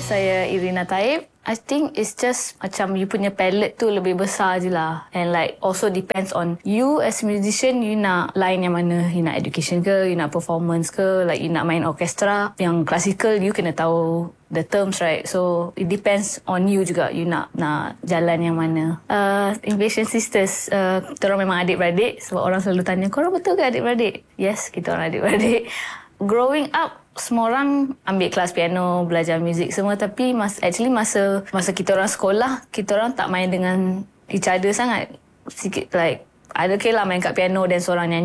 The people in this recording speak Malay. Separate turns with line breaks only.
Saya Irina Taib. I think it's just macam you punya palette tu lebih besar je lah. And like also depends on you as a musician, you nak line yang mana. You nak education ke, you nak performance ke, like you nak main orkestra. Yang classical you kena tahu the terms, right? So it depends on you juga, you nak jalan yang mana. Invasion Sisters, kita orang memang adik-beradik. Sebab orang selalu tanya, korang betul ke adik-beradik? Yes, kita orang adik-beradik. Growing up, semua orang ambil kelas piano, belajar muzik semua, tapi masa kita orang sekolah, kita orang tak main dengan each other sangat. Sikit like ada lah main kat piano dan seorang nyanyi.